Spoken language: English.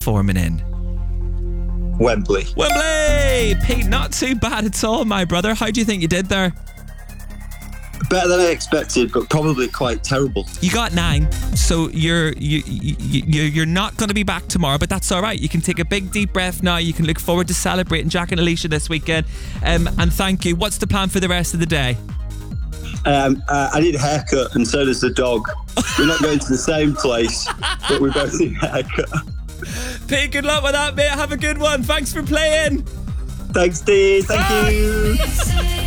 performing in? Wembley. Wembley! Pete, not too bad at all, my brother. How do you think you did there? Better than I expected, but probably quite terrible. You got 9, so you're not going to be back tomorrow, but that's all right. You can take a big deep breath now. You can look forward to celebrating Jack and Alicia this weekend. And thank you. What's the plan for the rest of the day? I need a haircut, and so does the dog. We're not going to the same place, but we both need a haircut. Pete, good luck with that, mate. Have a good one. Thanks for playing. Thanks, Dee. Thank you.